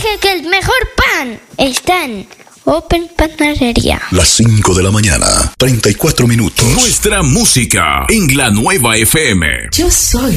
dije que el mejor pan está en Open Panadería. Las 5 de la mañana, 34 minutos. Nuestra música en la Nueva FM. Yo soy